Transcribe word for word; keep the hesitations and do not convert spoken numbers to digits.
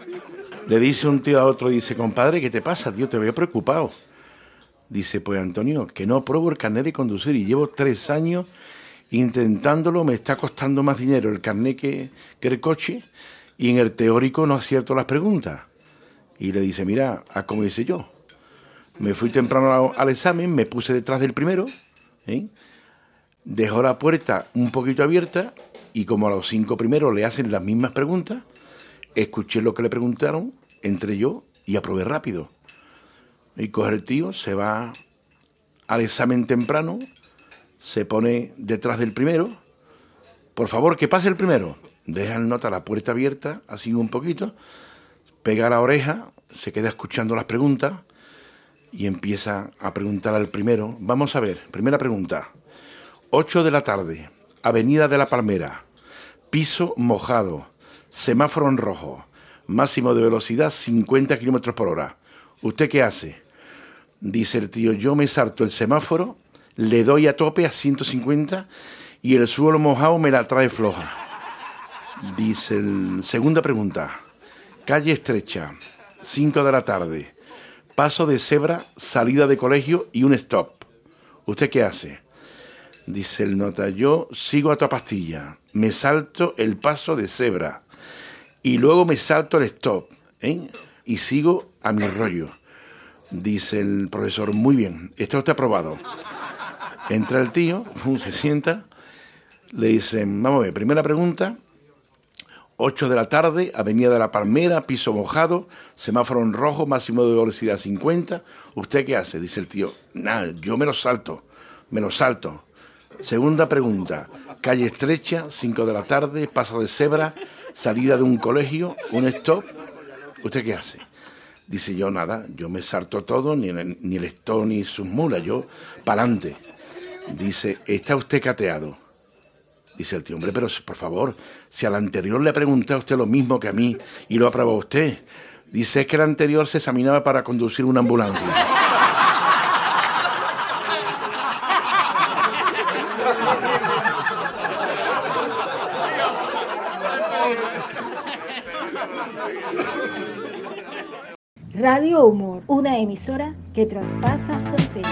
Le dice un tío a otro, dice, compadre, ¿qué te pasa, tío? Te veo preocupado. Dice, pues Antonio, que no apruebo el carnet de conducir y llevo tres años intentándolo, me está costando más dinero el carnet que, que el coche y en el teórico no acierto las preguntas. Y le dice, mira, a como hice yo. Me fui temprano al examen, me puse detrás del primero, ¿eh? Dejó la puerta un poquito abierta y como a los cinco primeros le hacen las mismas preguntas, escuché lo que le preguntaron, entré yo y aprobé rápido. Y coge el tío, se va al examen temprano, se pone detrás del primero. Por favor, que pase el primero. Deja el nota la puerta abierta, así un poquito, pega la oreja, se queda escuchando las preguntas y empieza a preguntar al primero. Vamos a ver, primera pregunta. ocho de la tarde, Avenida de la Palmera, piso mojado, semáforo en rojo, máximo de velocidad cincuenta kilómetros por hora. ¿Usted qué hace? Dice el tío, yo me salto el semáforo, le doy a tope a ciento cincuenta y el suelo mojado me la trae floja. Dice el... Segunda pregunta. Calle estrecha, cinco de la tarde, paso de cebra, salida de colegio y un stop. ¿Usted qué hace? Dice el nota, yo sigo a toda pastilla, me salto el paso de cebra y luego me salto el stop, ¿eh? Y sigo a mi rollo. Dice el profesor, muy bien, está usted aprobado. Entra el tío, se sienta, le dicen, vamos a ver, primera pregunta, ocho de la tarde, Avenida de la Palmera, piso mojado, semáforo en rojo, máximo de velocidad cincuenta. ¿Usted qué hace? Dice el tío, nada, yo me lo salto, me lo salto. Segunda pregunta, calle estrecha, cinco de la tarde, paso de cebra, salida de un colegio, un stop. ¿Usted qué hace? Dice yo, nada, yo me salto todo, ni el, ni el stop ni sus mulas, yo pa'lante. Dice, ¿está usted cateado? Dice el tío, hombre, pero por favor, si al anterior le pregunté a usted lo mismo que a mí y lo aprobó usted. Dice, es que el anterior se examinaba para conducir una ambulancia. Radio Humor, una emisora que traspasa fronteras.